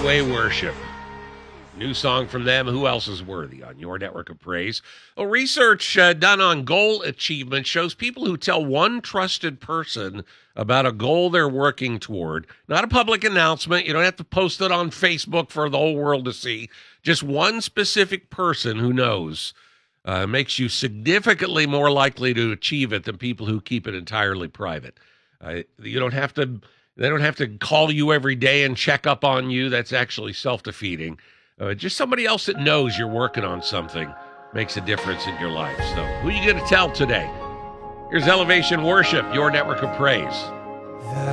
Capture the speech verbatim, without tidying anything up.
Gateway Worship. New song from them. Who else is worthy on your network of praise? Well, research uh, done on goal achievement shows people who tell one trusted person about a goal they're working toward, not a public announcement. You don't have to post it on Facebook for the whole world to see. Just one specific person who knows uh, makes you significantly more likely to achieve it than people who keep it entirely private. Uh, you don't have to. They don't have to call you every day and check up on you. That's actually self-defeating. Uh, just somebody else that knows you're working on something makes a difference in your life. So who are you going to tell today? Here's Elevation Worship, your network of praise.